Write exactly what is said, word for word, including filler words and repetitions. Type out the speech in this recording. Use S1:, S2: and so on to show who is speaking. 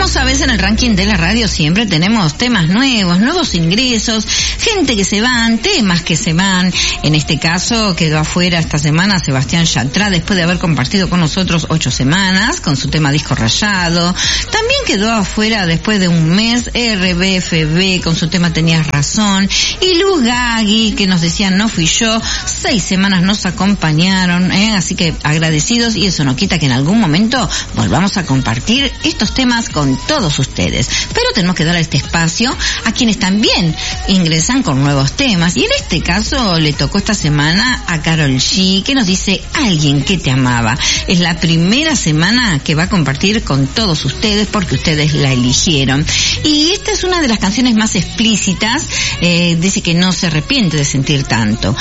S1: como sabes, en el ranking de la radio siempre tenemos temas nuevos, nuevos ingresos, gente que se van, temas que se van. En este caso quedó afuera esta semana Sebastián Yatra, después de haber compartido con nosotros ocho semanas con su tema Disco Rayado. También quedó afuera después de un mes R B F B con su tema Tenías Razón. Y Luz Gagui, que nos decía No Fui Yo, seis semanas nos acompañaron, ¿eh? Así que agradecidos, y eso no quita que en algún momento volvamos a compartir estos temas con todos ustedes. Pero tenemos que dar este espacio a quienes también ingresan con nuevos temas. Y en este caso le tocó esta semana a Karol G, que nos dice Alguien que te amaba. Es la primera semana que va a compartir con todos ustedes porque ustedes la eligieron. Y esta es una de las canciones más explícitas. Eh, dice que no se arrepiente de sentir tanto.